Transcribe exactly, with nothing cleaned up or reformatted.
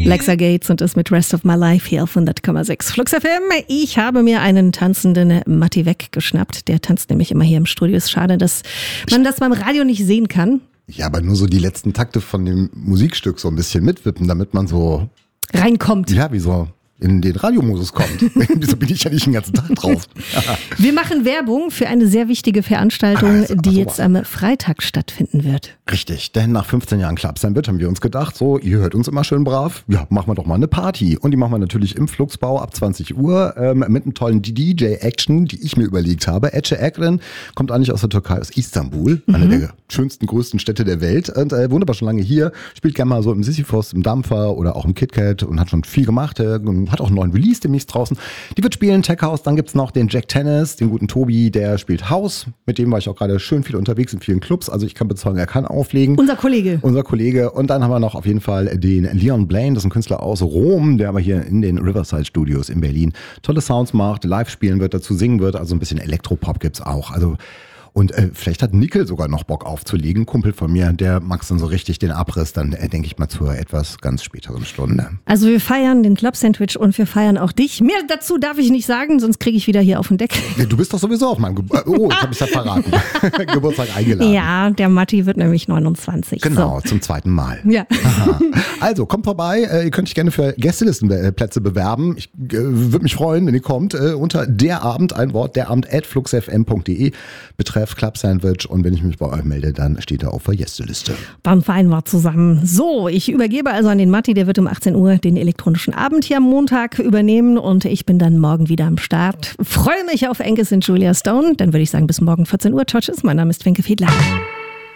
Lexa Gates und ist mit Rest of My Life hier auf hundert Komma sechs Flux F M. Ich habe mir einen tanzenden Matti weggeschnappt. Der tanzt nämlich immer hier im Studio. Ist schade, dass man das beim Radio nicht sehen kann. Ja, aber nur so die letzten Takte von dem Musikstück so ein bisschen mitwippen, damit man so reinkommt. Ja, wie so in den Radiomodus kommt. Wieso bin ich ja nicht den ganzen Tag drauf? Wir machen Werbung für eine sehr wichtige Veranstaltung, also, die also, jetzt am Freitag stattfinden wird. Richtig, denn nach fünfzehn Jahren Clubsandwich haben wir uns gedacht, so, ihr hört uns immer schön brav, ja, machen wir doch mal eine Party. Und die machen wir natürlich im Fluxbau ab zwanzig Uhr ähm, mit einem tollen D J-Action, die ich mir überlegt habe. Ece Ekren kommt eigentlich aus der Türkei, aus Istanbul, mhm. eine der schönsten, größten Städte der Welt. Und äh, wohnt aber schon lange hier, spielt gerne mal so im Sisyphos, im Dampfer oder auch im KitKat und hat schon viel gemacht. Äh, hat auch einen neuen Release demnächst draußen. Die wird spielen, Tech House. Dann gibt's noch den Jack Tennis, den guten Tobi, der spielt House. Mit dem war ich auch gerade schön viel unterwegs in vielen Clubs. Also ich kann bezeugen, er kann auflegen. Unser Kollege. Unser Kollege. Und dann haben wir noch auf jeden Fall den Leon Blaine, das ist ein Künstler aus Rom, der aber hier in den Riverside Studios in Berlin tolle Sounds macht, live spielen wird, dazu singen wird. Also ein bisschen Elektropop gibt's auch. Also Und äh, vielleicht hat Nickel sogar noch Bock aufzulegen, Kumpel von mir, der mag dann so richtig den Abriss, dann äh, denke ich mal zur etwas ganz späteren Stunde. Also wir feiern den Club Sandwich und wir feiern auch dich. Mehr dazu darf ich nicht sagen, sonst kriege ich wieder hier auf den Deckel. Ja, du bist doch sowieso auf meinem Geburtstag, oh, ich habe es ja verraten, Geburtstag eingeladen. Ja, der Matti wird nämlich neunundzwanzig. Genau, so. Zum zweiten Mal. Ja. Aha. Also kommt vorbei, äh, ihr könnt euch gerne für Gästelistenplätze bewerben. Ich äh, würde mich freuen, wenn ihr kommt, äh, unter der Abend, ein Wort, der Abend at fluxfm punkt de, betreff Club Sandwich, und wenn ich mich bei euch melde, dann steht er auf der Gästeliste. Dann feiern wir zusammen. So, ich übergebe also an den Matti, der wird um achtzehn Uhr den elektronischen Abend hier am Montag übernehmen und ich bin dann morgen wieder am Start. Freue mich auf Angus und Julia Stone, dann würde ich sagen bis morgen vierzehn Uhr. Ciao, tschüss, mein Name ist Wenke Fiedler.